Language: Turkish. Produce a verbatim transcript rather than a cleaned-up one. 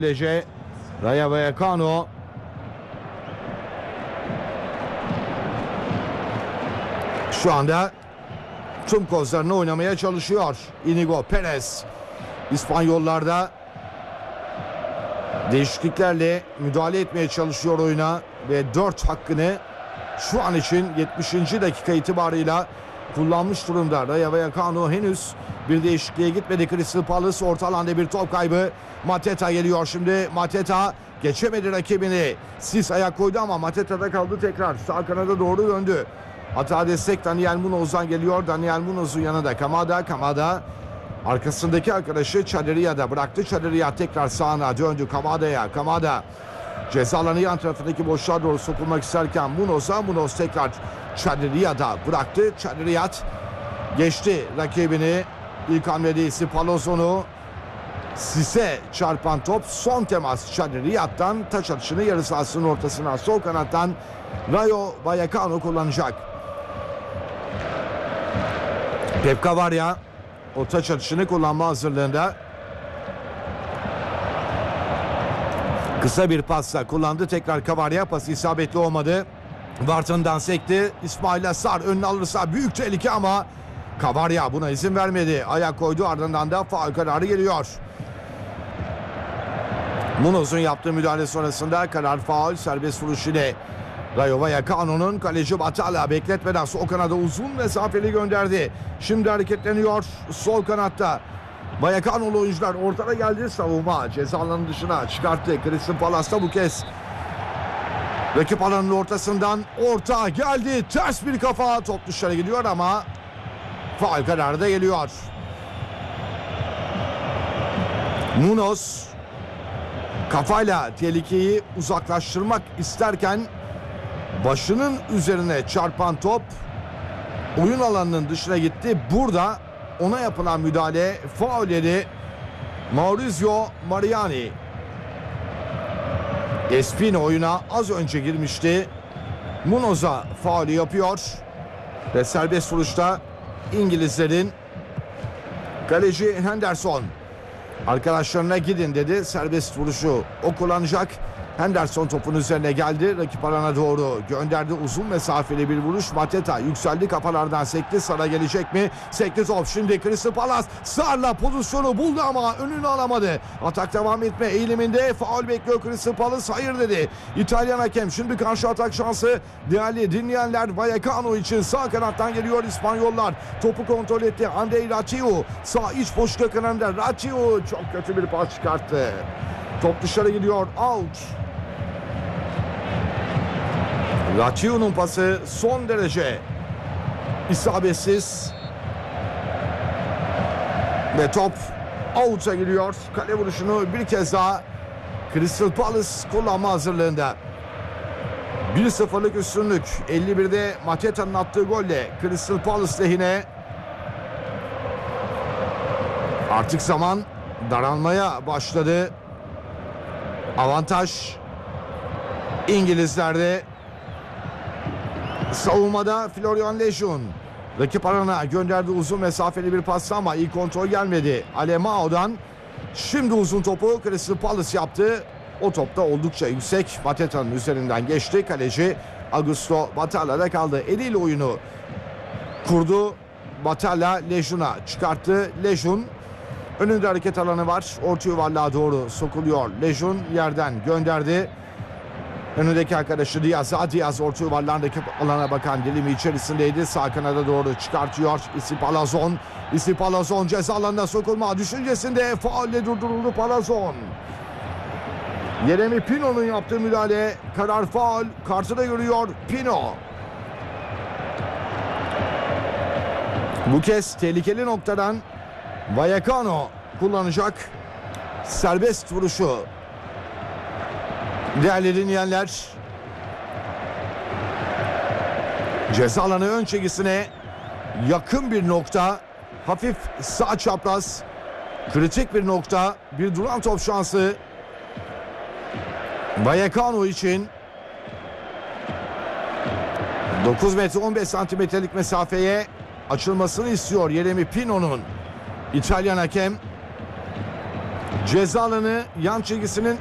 Lece, Rayo Vallecano. Şu anda tüm kozlarını oynamaya çalışıyor Inigo Perez. İspanyollarda değişikliklerle müdahale etmeye çalışıyor oyuna ve dört hakkını şu an için yetmişinci dakika itibarıyla kullanmış durumda. Rayo Vallecano henüz bir değişikliğe gitmedi. Crystal Palace orta alanda bir top kaybı. Mateta geliyor şimdi. Mateta geçemedi rakibini. Sis ayak koydu ama Mateta'da kaldı tekrar. Sağ kanada doğru döndü. Hata destek Daniel Munoz'dan geliyor. Daniel Munoz'un yanında Kamada. Kamada arkasındaki arkadaşı Çadiriya'da bıraktı. Çadiriya tekrar sağına döndü Kamada'ya. Kamada ceza alanı yan tarafındaki boşluğa doğru sokulmak isterken Munoz'a. Munoz tekrar Çadiriya'da bıraktı. Çadiriyat geçti rakibini. İlk hamlede Palazzo'nu Sis'e çarpan top son temas Çadiriyat'tan taç atışını yarı sahasının ortasına sol kanattan Rayo Vallecano kullanacak. Pep Cavarya o taç atışını kullanma hazırlığında. Kısa bir pasla kullandı. Tekrar Cavarya, pası isabetli olmadı. Barton'dan sekti. İsmail Assar önüne alırsa büyük tehlike ama Cavarya buna izin vermedi. Ayak koydu, ardından da faul kararı geliyor. Munoz'un yaptığı müdahale sonrasında karar faul, serbest vuruş ile Rayo Vallecano'nun kaleci Batalla bekletmeden sol kanada uzun mesafeli gönderdi. Şimdi hareketleniyor sol kanatta. Vallecano'lu oyuncular ortada geldi, savunma ceza alanının dışına çıkarttı. Crystal Palace'da bu kez rakip alanının ortasından orta geldi. Ters bir kafa, top dışarı gidiyor ama faul kararı da geliyor. Munoz kafayla tehlikeyi uzaklaştırmak isterken başının üzerine çarpan top oyun alanının dışına gitti. Burada ona yapılan müdahale faul yedi Maurizio Mariani. Espino oyuna az önce girmişti. Munoz'a faulü yapıyor ve serbest vuruşta İngilizlerin kaleci Henderson arkadaşlarına gidin dedi. Serbest vuruşu o kullanacak. Henderson topun üzerine geldi. Rakip alana doğru gönderdi. Uzun mesafeli bir vuruş. Mateta yükseldi, kafalardan sekti. Sar'a gelecek mi? Sekti top. Şimdi Crystal Palace Sar'la pozisyonu buldu ama önünü alamadı. Atak devam etme eğiliminde. Faul bekliyor Crystal Palace. Hayır dedi İtalyan hakem. Şimdi karşı atak şansı değerli dinleyenler Vallecano için. Sağ kanattan geliyor İspanyollar. Topu kontrol etti. Andrei Ratiu sağ iç boşluğa kanalında. Ratiu çok kötü bir pas çıkarttı. Top dışarı gidiyor. Out. Ratiu'nun pası son derece isabetsiz ve top out'a gidiyor. Kale vuruşunu bir kez daha Crystal Palace kullanma hazırlığında. bir sıfırlık üstünlük. elli birde Mateta'nın attığı golle Crystal Palace lehine. Artık zaman daralmaya başladı. Avantaj İngilizlerde. Savunmada Florian Lejeune rakip alana gönderdi uzun mesafeli bir pas ama iyi kontrol gelmedi Alemao'dan. Şimdi uzun topu Crystal Palace yaptı. O topta oldukça yüksek. Mateta'nın üzerinden geçti. Kaleci Augusto Batalla'da kaldı. Eliyle oyunu kurdu. Batalla Lejeune'a çıkarttı. Lejeune önünde hareket alanı var. Orta yuvarlığa doğru sokuluyor. Lejeune yerden gönderdi. Önündeki arkadaşı Diaz'a. Diaz orta yuvarlarındaki alana bakan dilimi içerisindeydi. Sağ kanada doğru çıkartıyor. Isi Palazzon. Isi Palazzon ceza alanına sokulma düşüncesinde faulle durduruldu Palazzon. Yeremi Pino'nun yaptığı müdahale. Karar faul. Kartı da görüyor Pino. Bu kez tehlikeli noktadan Vallecano kullanacak serbest vuruşu. Değerli dinleyenler, ceza alanı ön çizgisine yakın bir nokta, hafif sağ çapraz, kritik bir nokta, bir duran top şansı Vallecano için. dokuz metre on beş santimetrelik mesafeye açılmasını istiyor Yeremi Pino'nun. İtalyan hakem Ceza alanı yan çizgisinin